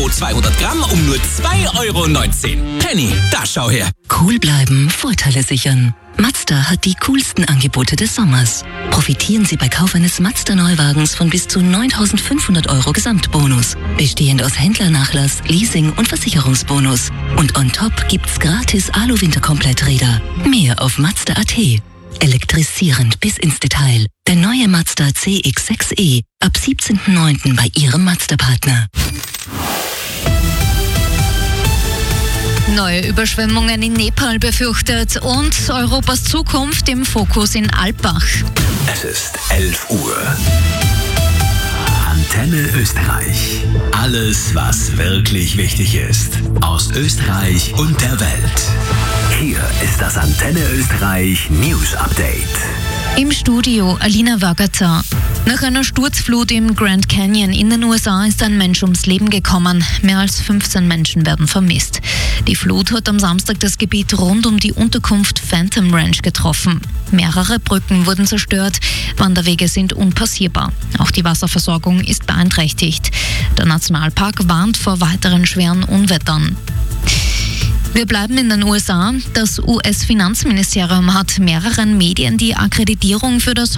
Kilo 200 Gramm um nur 2,19 €. Penny, da schau her. Cool bleiben, Vorteile sichern. Mazda hat die coolsten Angebote des Sommers. Profitieren Sie bei Kauf eines Mazda-Neuwagens von bis zu 9.500 € Gesamtbonus. Bestehend aus Händlernachlass, Leasing und Versicherungsbonus. Und on top gibt's gratis Alu-Winterkompletträder. Mehr auf Mazda.at. Elektrisierend bis ins Detail. Der neue Mazda CX-6e ab 17.09. bei Ihrem Mazda-Partner. Neue Überschwemmungen in Nepal befürchtet und Europas Zukunft im Fokus in Alpbach. Es ist 11 Uhr. Antenne Österreich. Alles, was wirklich wichtig ist. Aus Österreich und der Welt. Hier ist das Antenne Österreich News Update. Im Studio Alina Wagata. Nach einer Sturzflut im Grand Canyon in den USA ist ein Mensch ums Leben gekommen. Mehr als 15 Menschen werden vermisst. Die Flut hat am Samstag das Gebiet rund um die Unterkunft Phantom Ranch getroffen. Mehrere Brücken wurden zerstört, Wanderwege sind unpassierbar. Auch die Wasserversorgung ist beeinträchtigt. Der Nationalpark warnt vor weiteren schweren Unwettern. Wir bleiben in den USA. Das US-Finanzministerium hat mehreren Medien die Akkreditierung für das